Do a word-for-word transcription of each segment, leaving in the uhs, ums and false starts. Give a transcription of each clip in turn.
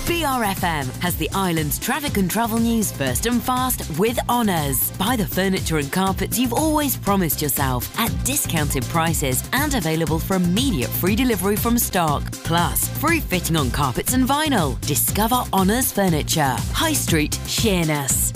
B R F M has the island's traffic and travel news first and fast with Honours. Buy the furniture and carpets you've always promised yourself at discounted prices and available for immediate free delivery from stock. Plus, free fitting on carpets and vinyl. Discover Honours Furniture. High Street, Sheerness.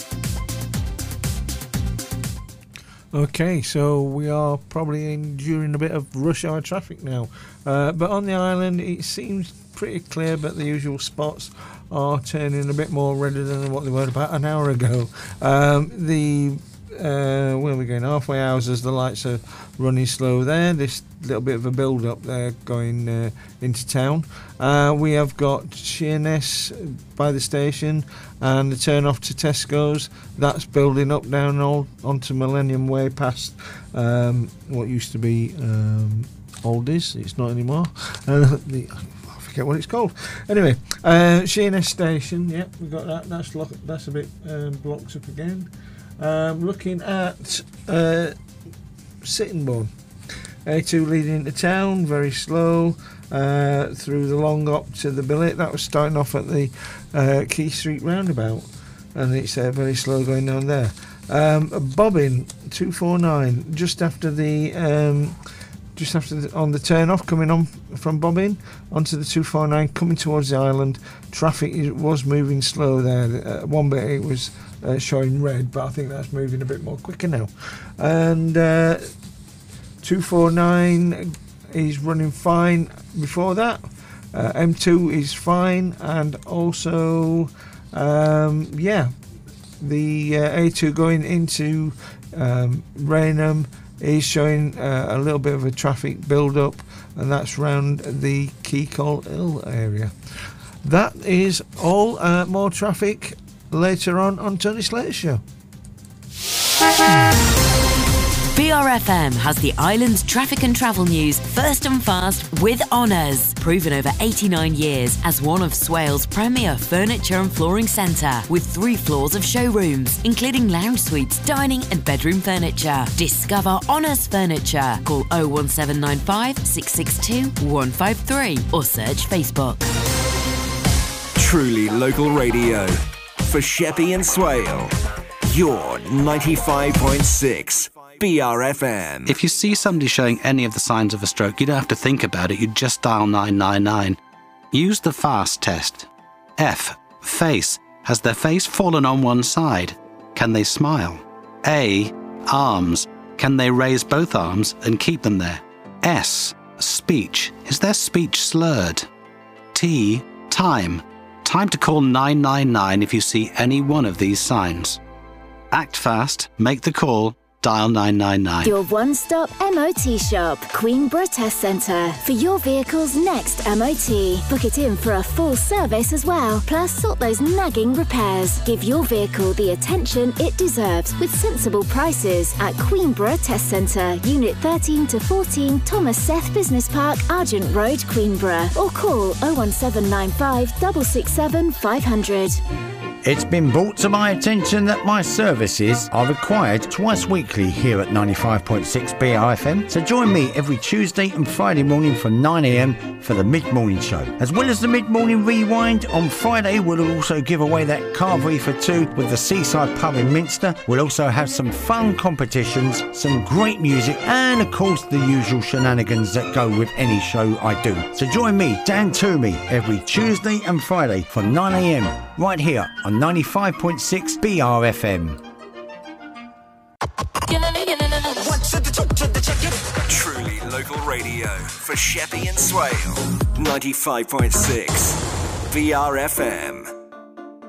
Okay, so we are probably enduring a bit of rush hour traffic now. Uh, but on the island, it seems pretty clear, but the usual spots are turning a bit more redder than what they were about an hour ago. Um, the uh, where are we going? Halfway houses, the lights are running slow there. This little bit of a build up there going uh, into town. Uh, we have got Sheerness by the station and the turn off to Tesco's. That's building up down all, onto Millennium Way past um, what used to be um, Aldi's. It's not anymore. Uh, the, I forget what it's called. Anyway, uh, Sheerness station. Yep, we got that. That's lock, that's a bit um, blocked up again. Um, looking at uh, Sittingbourne. A two leading into town, very slow, uh, through the long up to the billet. That was starting off at the uh, Key Street roundabout, and it's uh, very slow going down there. Um, Bobbin two forty-nine, just after the um, just after the, on the turn off, coming on from Bobbin onto the two forty-nine, coming towards the island. Traffic was moving slow there. Uh, one bit it was uh, showing red, but I think that's moving a bit more quicker now. And uh, two forty-nine is running fine before that. Uh, M two is fine, and also, um, yeah, the uh, A two going into um, Raynham is showing uh, a little bit of a traffic build-up, and that's round the Keykall Hill area. That is all. Uh, more traffic later on on Tony Slater's show. B R F M has the island's traffic and travel news first and fast with Honours. Proven over eighty-nine years as one of Swales' premier furniture and flooring centre, with three floors of showrooms, including lounge suites, dining and bedroom furniture. Discover Honours Furniture. Call oh one seven nine five, six six two, one five three or search Facebook. Truly local radio for Sheppey and Swale. Your ninety-five point six B R F M. If you see somebody showing any of the signs of a stroke, you don't have to think about it, you just dial nine nine nine. Use the FAST test. F. Face. Has their face fallen on one side? Can they smile? A. Arms. Can they raise both arms and keep them there? S. Speech. Is their speech slurred? T. Time. Time to call nine nine nine if you see any one of these signs. Act fast, make the call, dial nine nine nine. Your one-stop M O T shop, Queenborough Test Centre. For your vehicle's next M O T. Book it in for a full service as well. Plus, sort those nagging repairs. Give your vehicle the attention it deserves with sensible prices at Queenborough Test Centre, Unit thirteen to fourteen, Thomas Seth Business Park, Argent Road, Queenborough. Or call oh one seven nine five, six six seven, five hundred. It's been brought to my attention that my services are required twice weekly here at ninety-five point six B R F M, so join me every Tuesday and Friday morning from nine a m for the mid-morning show. As well as the mid-morning rewind, on Friday we'll also give away that carvery for two with the Seaside Pub in Minster. We'll also have some fun competitions, some great music, and of course the usual shenanigans that go with any show I do. So join me, Dan Toomey, every Tuesday and Friday from nine a m right here on ninety-five point six B R F M. Truly local radio for Sheppey and Swale. ninety-five point six B R F M.